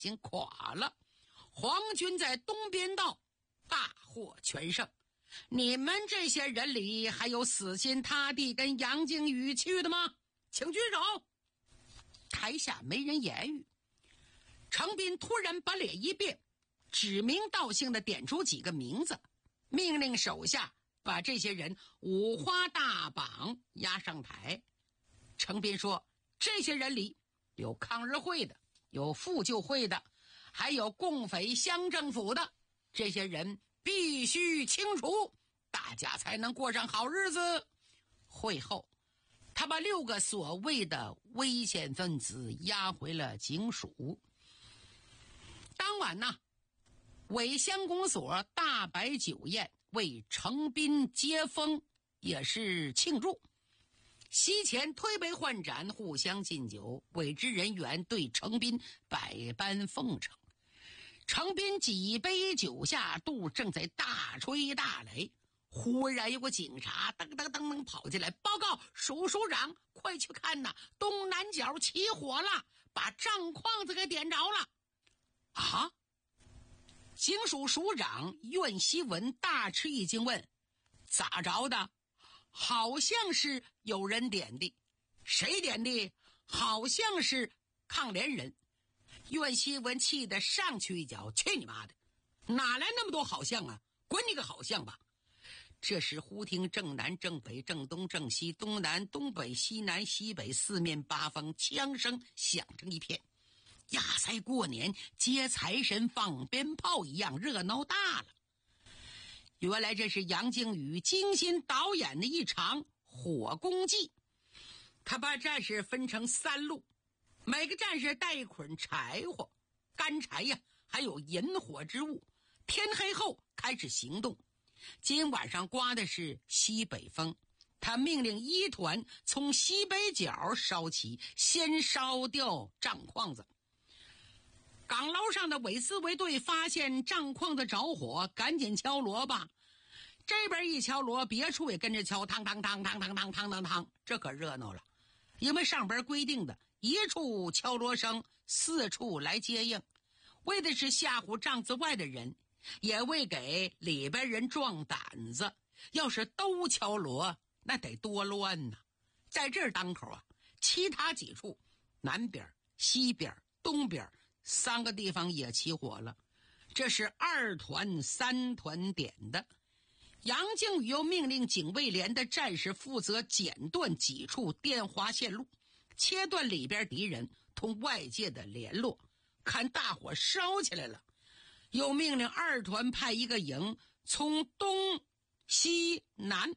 经垮了，皇军在东边道大获全胜。你们这些人里还有死心塌地跟杨靖宇去的吗？请举手。台下没人言语。程彬突然把脸一变，指名道姓地点出几个名字，命令手下把这些人五花大绑押上台。程彬说，这些人里有抗日会的，有复救会的，还有共匪乡政府的，这些人必须清除，大家才能过上好日子。会后，他把6个所谓的危险分子押回了警署。当晚呢，伪乡公所大摆酒宴，为程彬接风，也是庆祝。席前推杯换盏，互相敬酒，伪支人员对程彬百般奉承。程彬几杯酒下肚，正在大吹大擂，忽然有个警察噔噔噔噔跑进来，报告署长，快去看呐，东南角起火了，把账框子给点着了。啊！警署署长苑希文大吃一惊，问，咋着的？好像是有人点的。谁点的？好像是抗联人。苑希文气得上去一脚，去你妈的，哪来那么多好像啊，滚你个好像吧。这时忽听正南正北正东正西东南东北西南西北四面八方枪声响成一片，亚塞过年接财神放鞭炮一样热闹大了。原来这是杨靖宇精心导演的一场火攻计。他把战士分成3路，每个战士带一捆柴火、干柴呀，还有引火之物。天黑后开始行动。今晚上刮的是西北风，他命令1团从西北角烧起，先烧掉账框子。岗楼上的伪自卫队发现账框子着火，赶紧敲锣吧。这边一敲锣，别处也跟着敲，汤汤汤汤汤汤汤汤汤，这可热闹了。因为上边规定的1处敲锣声，4处来接应，为的是吓唬帐子外的人，也为给里边人壮胆子。要是都敲锣，那得多乱呐！在这儿当口啊，其他几处南边、西边、东边3个地方也起火了。这是2团、3团点的。杨靖宇又命令警卫连的战士负责剪断几处电话线路，切断里边敌人同外界的联络。看大火烧起来了，又命令2团派1个营从东西南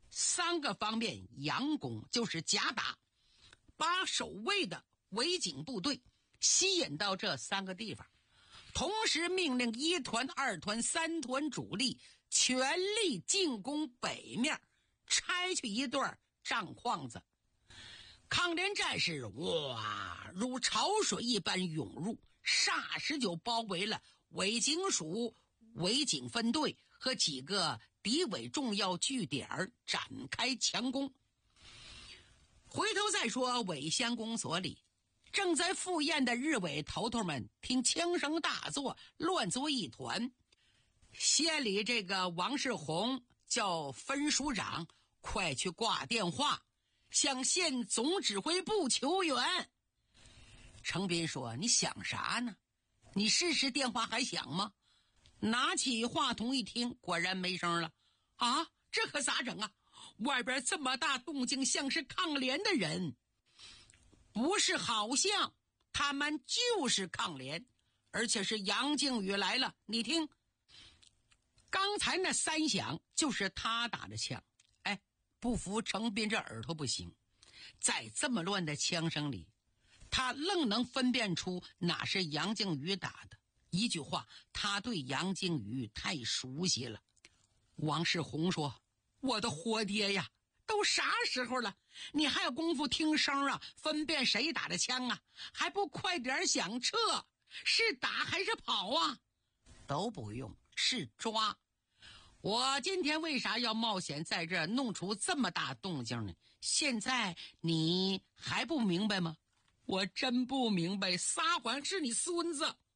3个方面佯攻，就是夹打，把守卫的伪警部队吸引到这3个地方。同时命令1团、2团、3团主力全力进攻北面，拆去一段账框子。抗联战士哇，如潮水一般涌入，霎时就包围了伪警署、伪警分队和几个敌伪重要据点，展开强攻。回头再说伪乡公所里，正在赴宴的日伪头头们听枪声大作，乱作一团。县里这个王世宏叫分署长，快去挂电话，向县总指挥部求援。程彬说，你想啥呢？你试试电话还响吗？拿起话筒一听，果然没声了。啊，这可咋整啊？外边这么大动静，像是抗联的人。不是好像，他们就是抗联，而且是杨靖宇来了。你听，刚才那3响就是他打的枪。哎，不服程彬这耳朵不行，在这么乱的枪声里，他愣能分辨出哪是杨靖宇打的。一句话，他对杨靖宇太熟悉了。王世宏说，我的活爹呀，都啥时候了，你还有功夫听声啊，分辨谁打的枪啊？还不快点想撤，是打还是跑啊？都不用，是抓。我今天为啥要冒险在这儿弄出这么大动静呢？现在你还不明白吗？我真不明白，撒谎是你孙子。